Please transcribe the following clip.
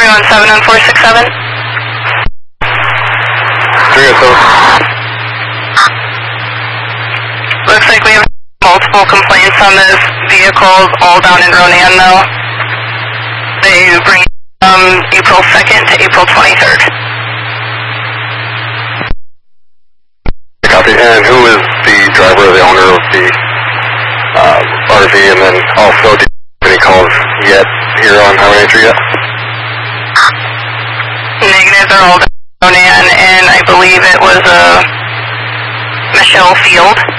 317 on 467? 307. Looks like we have multiple complaints on this vehicle, all down in Ronan though. They bring April 2nd to April 23rd. Copy. And who is the driver or the owner of the RV? And then also, did you have any calls yet here on Highway 83 yet? Negative, they're all down in Ronan, and I believe it was Michelle Field.